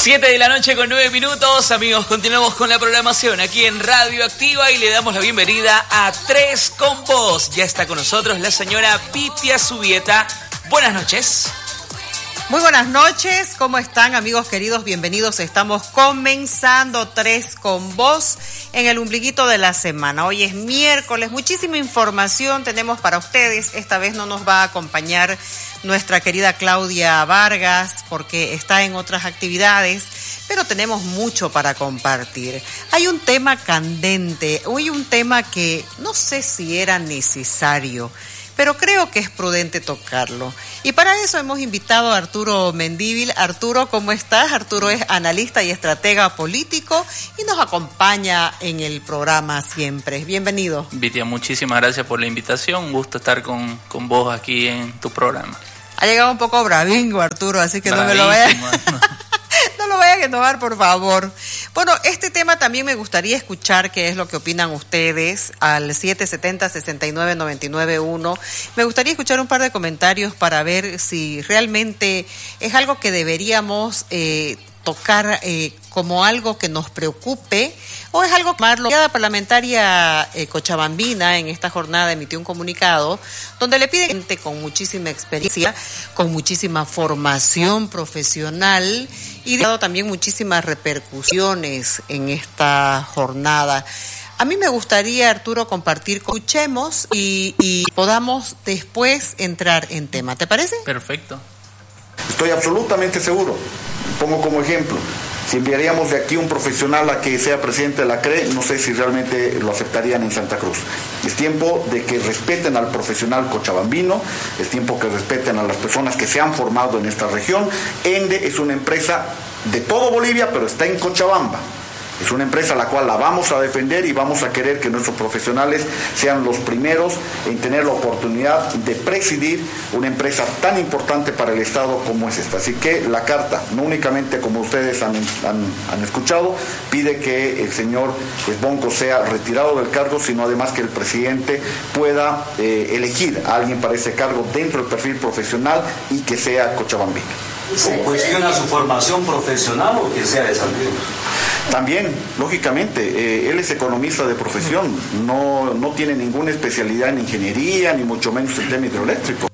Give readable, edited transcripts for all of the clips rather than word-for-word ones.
7:09 a.m. Amigos, continuamos con la programación aquí en Radio Activa y le damos la bienvenida a Tres con Vos. Ya está con nosotros la señora Pitia Subieta. Buenas noches. Muy buenas noches, ¿cómo están, amigos queridos? Bienvenidos, estamos comenzando Tres con Vos en el ombliguito de la semana. Hoy es miércoles, muchísima información tenemos para ustedes. Esta vez no nos va a acompañar nuestra querida Claudia Vargas porque está en otras actividades, pero tenemos mucho para compartir. Hay un tema candente, hoy un tema que no sé si era necesario, pero creo que es prudente tocarlo. Y para eso hemos invitado a Arturo Mendívil. Arturo, ¿cómo estás? Arturo es analista y estratega político y nos acompaña en el programa siempre. Bienvenido. Vitia, muchísimas gracias por la invitación. Un gusto estar con vos aquí en tu programa. Ha llegado un poco bravingo, Arturo, así que no me lo vayas... No lo vayan a tomar, por favor. Bueno, este tema también me gustaría escuchar qué es lo que opinan ustedes al 770-69991. Me gustaría escuchar un par de comentarios para ver si realmente es algo que deberíamos tocar como algo que nos preocupe o es algo más. La Brigada Parlamentaria Cochabambina en esta jornada emitió un comunicado donde le piden gente con muchísima experiencia, con muchísima formación profesional y dado también muchísimas repercusiones en esta jornada. A mí me gustaría, Arturo, compartir, escuchemos y podamos después entrar en tema. ¿Te parece? Perfecto. Estoy absolutamente seguro. Pongo como ejemplo, si enviaríamos de aquí un profesional a que sea presidente de la CRE, no sé si realmente lo aceptarían en Santa Cruz. Es tiempo de que respeten al profesional cochabambino, es tiempo que respeten a las personas que se han formado en esta región. ENDE es una empresa de todo Bolivia, pero está en Cochabamba. Es una empresa a la cual la vamos a defender y vamos a querer que nuestros profesionales sean los primeros en tener la oportunidad de presidir una empresa tan importante para el Estado como es esta. Así que la carta, no únicamente como ustedes han escuchado, pide que el señor Esbonco sea retirado del cargo, sino además que el presidente pueda elegir a alguien para ese cargo dentro del perfil profesional y que sea cochabambino. ¿Se cuestiona su formación profesional o que sea de Santa Cruz? También, lógicamente, él es economista de profesión, no tiene ninguna especialidad en ingeniería, ni mucho menos en tema hidroeléctrico.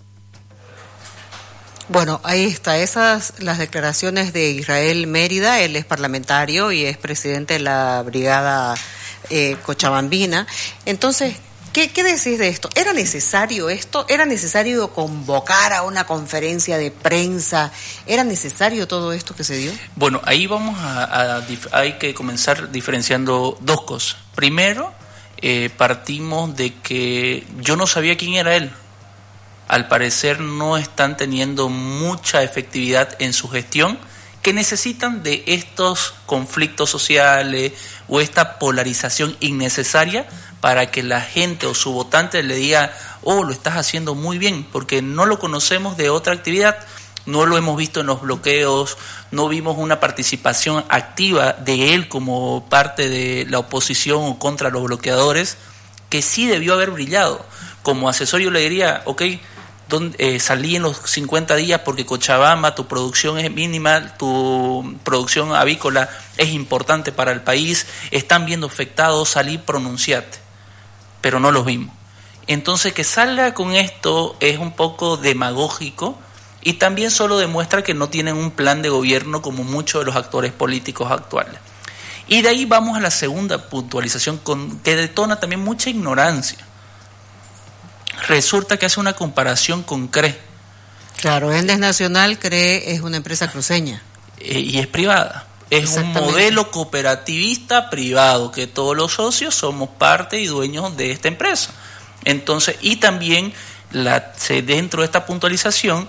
Bueno, ahí está, las declaraciones de Israel Mérida. Él es parlamentario y es presidente de la Brigada Cochabambina. Entonces, ¿Qué decís de esto? ¿Era necesario esto? ¿Era necesario convocar a una conferencia de prensa? ¿Era necesario todo esto que se dio? Bueno, ahí vamos hay que comenzar diferenciando dos cosas. Primero, partimos de que yo no sabía quién era él. Al parecer no están teniendo mucha efectividad en su gestión, que necesitan de estos conflictos sociales o esta polarización innecesaria para que la gente o su votante le diga, oh, lo estás haciendo muy bien, porque no lo conocemos de otra actividad, no lo hemos visto en los bloqueos, no vimos una participación activa de él como parte de la oposición o contra los bloqueadores, que sí debió haber brillado. Como asesor yo le diría, ok, salí en los 50 días porque Cochabamba, tu producción es mínima, tu producción avícola es importante para el país, están viendo afectados, salí, pronunciate. Pero no los vimos. Entonces que salga con esto es un poco demagógico y también solo demuestra que no tienen un plan de gobierno como muchos de los actores políticos actuales. Y de ahí vamos a la segunda puntualización que detona también mucha ignorancia. Resulta que hace una comparación con CRE. Claro, Endes Nacional, CRE es una empresa cruceña. Y es privada. Es un modelo cooperativista privado, que todos los socios somos parte y dueños de esta empresa. Entonces, y también dentro de esta puntualización,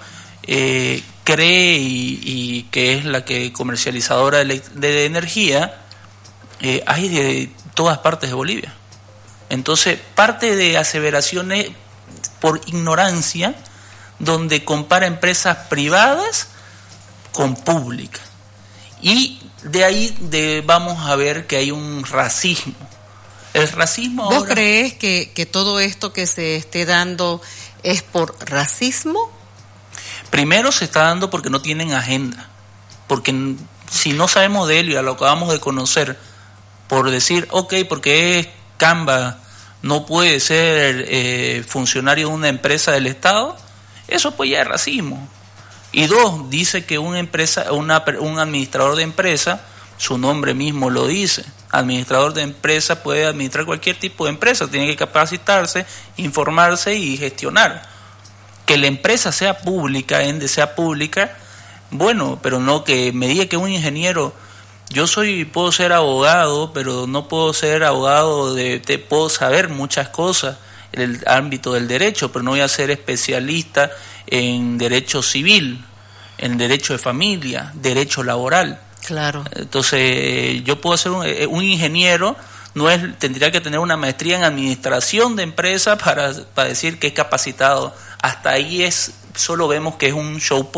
CRE y que es la que comercializadora de energía, hay de todas partes de Bolivia. Entonces, parte de aseveraciones por ignorancia, donde compara empresas privadas con públicas. Y de ahí vamos a ver que hay un racismo. El racismo ahora... ¿Vos crees que todo esto que se esté dando es por racismo? Primero se está dando porque no tienen agenda, porque si no sabemos de él y lo acabamos de conocer, por decir, ok, porque es Camba, no puede ser funcionario de una empresa del Estado, eso pues ya es racismo. Y dos, dice que un administrador de empresa, su nombre mismo lo dice, administrador de empresa puede administrar cualquier tipo de empresa, tiene que capacitarse, informarse y gestionar. Que la empresa sea pública, ende sea pública, bueno, pero no que me diga que un ingeniero, puedo ser abogado, pero no puedo ser abogado puedo saber muchas cosas en el ámbito del derecho, pero no voy a ser especialista en derecho civil, en derecho de familia, derecho laboral. Claro. Entonces, yo puedo ser un ingeniero, tendría que tener una maestría en administración de empresas para decir que es capacitado. Hasta ahí solo vemos que es un show